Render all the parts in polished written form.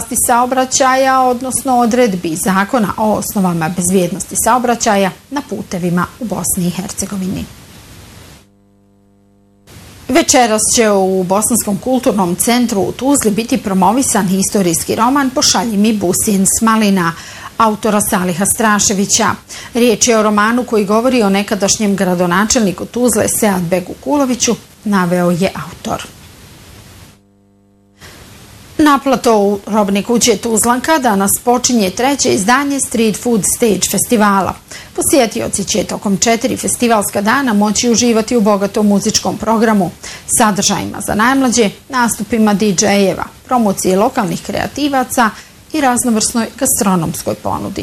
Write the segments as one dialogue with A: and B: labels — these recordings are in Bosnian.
A: sigurnosti saobraćaja, odnosno odredbi Zakona o osnovama bezbjednosti saobraćaja na putevima u Bosni i Hercegovini. Večeras će u Bosanskom kulturnom centru u Tuzli biti promovisan historijski roman Pošalji mi busin s malina, autora Saliha Straševića. Riječ je o romanu koji govori o nekadašnjem gradonačelniku Tuzle Seadbegu Kuloviću, naveo je autor. Na platou robne kuće Tuzlanka danas počinje treće izdanje Street Food Stage festivala. Posjetioci će tokom 4 festivalska dana moći uživati u bogatom muzičkom programu, sadržajima za najmlađe, nastupima DJ-eva, promociji lokalnih kreativaca i raznovrsnoj gastronomskoj ponudi.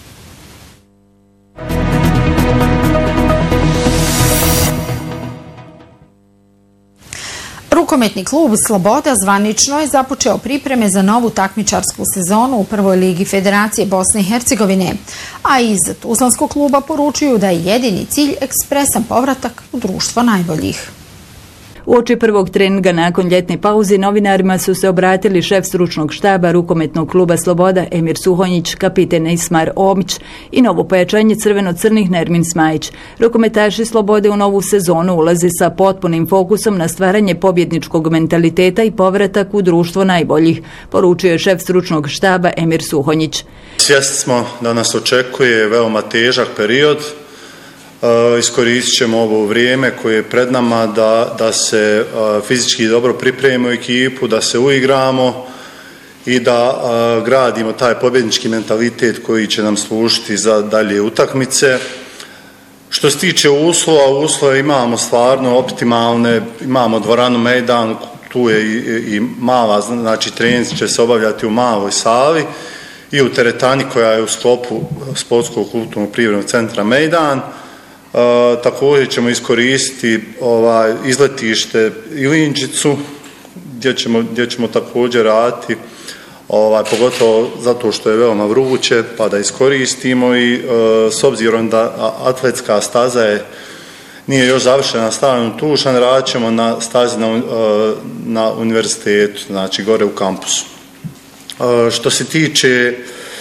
A: Rukometni klub Sloboda zvanično je započeo pripreme za novu takmičarsku sezonu u prvoj ligi Federacije Bosne i Hercegovine, a iz Tuzlanskog kluba poručuju da je jedini cilj ekspresan povratak u društvo najboljih.
B: Uoči prvog treninga nakon ljetne pauze novinarima su se obratili šef stručnog štaba Rukometnog kluba Sloboda Emir Suhonjić, kapiten Ismar Omić i novo pojačanje crveno-crnih Nermin Smajić. Rukometaši Slobode u novu sezonu ulaze sa potpunim fokusom na stvaranje pobjedničkog mentaliteta i povratak u društvo najboljih, poručio je šef stručnog štaba Emir Suhonjić.
C: Svjesni smo da nas očekuje veoma težak period. Iskoristit ćemo ovo vrijeme koje je pred nama da se fizički dobro pripremimo ekipu, da se uigramo i da gradimo taj pobjednički mentalitet koji će nam služiti za dalje utakmice. Što se tiče uslova imamo stvarno optimalne, imamo dvoranu Mejdan, tu je i mala, znači trening će se obavljati u maloj sali i u teretani koja je u sklopu Sportskog kulturnog privrednog centra Mejdan. Također ćemo iskoristiti izletište Ilinčicu gdje ćemo također raditi, pogotovo zato što je veoma vruće, pa da iskoristimo i s obzirom da atletska staza nije još završena na stadionu Tušan, radit ćemo na stazi na univerzitetu, znači gore u kampusu. Što se tiče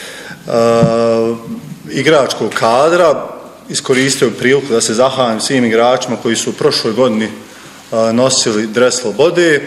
C: igračkog kadra, iskoristio priliku da se zahvalim svim igračima koji su u prošloj godini nosili dres Slobode.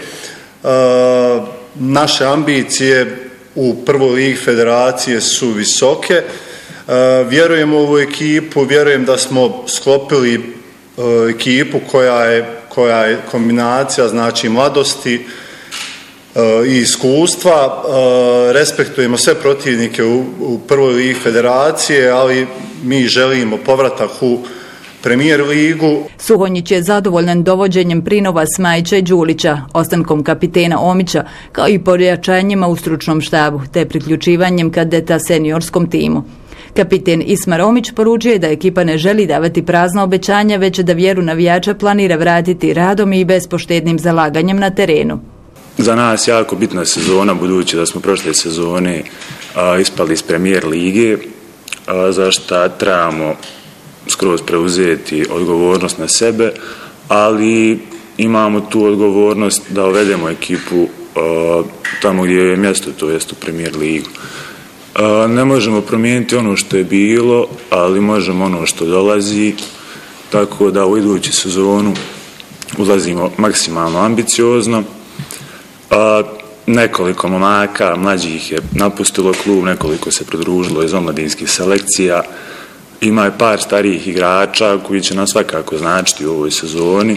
C: Naše ambicije u prvoj ligi Federacije su visoke. Vjerujem u ovu ekipu, vjerujem da smo sklopili ekipu koja je kombinacija, znači mladosti i iskustva. Respektujemo sve protivnike u prvoj ligi Federacije, ali mi želimo povratak u Premier ligu.
B: Suhonjić je zadovoljan dovođenjem prinova Smajića i Đulića, ostankom kapitena Omića, kao i pojačanjima u stručnom štabu, te priključivanjem kadeta seniorskom timu. Kapiten Ismar Omić poručuje da ekipa ne želi davati prazna obećanja, već da vjeru navijača planira vratiti radom i bespoštednim zalaganjem na terenu.
D: Za nas jako bitna sezona, budući da smo prošle sezone ispali iz Premier lige, za što trebamo skroz preuzeti odgovornost na sebe, ali imamo tu odgovornost da uvedemo ekipu tamo gdje je mjesto, to jest u Premier ligu. Ne možemo promijeniti ono što je bilo, ali možemo ono što dolazi, tako da u iduću sezonu ulazimo maksimalno ambiciozno. Nekoliko momaka mlađih je napustilo klub, nekoliko se pridružilo iz omladinskih selekcija. Ima je par starijih igrača koji će nas svakako značiti u ovoj sezoni.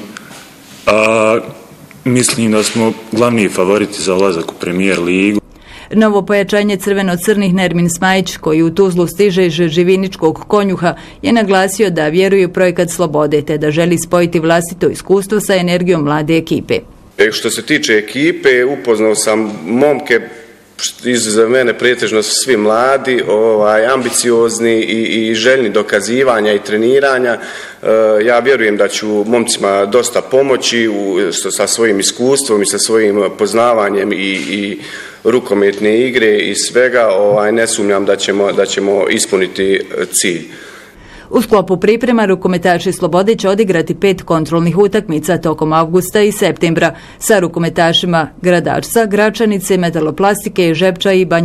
D: Mislim da smo glavni favoriti za ulazak u Premier ligu.
B: Novo pojačanje crveno-crnih Nermin Smajić, koji u Tuzlu stiže iz Živiničkog Konjuha, je naglasio da vjeruje u projekat Slobode, te da želi spojiti vlastito iskustvo sa energijom mlade ekipe.
E: Što se tiče ekipe, upoznao sam momke, izuzev mene pretežno su svi mladi, ambiciozni i željni dokazivanja i treniranja. Ja vjerujem da ću momcima dosta pomoći sa svojim iskustvom i sa svojim poznavanjem i rukometne igre i svega. Ne sumnjam da ćemo ispuniti cilj.
B: U sklopu priprema rukometaši Slobode će odigrati 5 kontrolnih utakmica tokom avgusta i septembra sa rukometašima Gradačca, Gračanice, Metaloplastike, Žepča i Banja